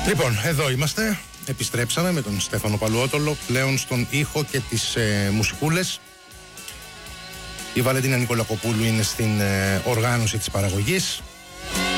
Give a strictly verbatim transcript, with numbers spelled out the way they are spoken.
Λοιπόν, εδώ είμαστε. Επιστρέψαμε με τον Στέφανο Παλουότολο πλέον στον ήχο και τις ε, μουσικούλες. Η Βαλεντίνα Νικολακοπούλου είναι στην ε, οργάνωση της παραγωγής.